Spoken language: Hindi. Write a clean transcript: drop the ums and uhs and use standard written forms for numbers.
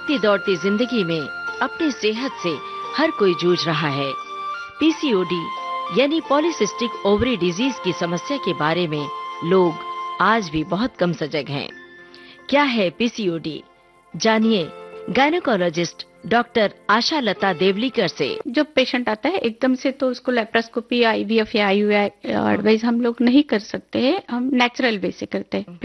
भागती दौड़ती जिंदगी में अपनी सेहत से हर कोई जूझ रहा है। पीसीओडी यानी पॉलीसिस्टिक ओवरी डिजीज की समस्या के बारे में लोग आज भी बहुत कम सजग हैं। क्या है पीसीओडी? जानिए गायनेकोलॉजिस्ट डॉक्टर आशा लता देवलीकर से। जब पेशेंट आता है एकदम से तो उसको लेप्रोस्कोपी, आईवीएफ या आईयूआई एडवाइस हम लोग नहीं कर सकते हैं, हम नेचुरल वे से करते हैं।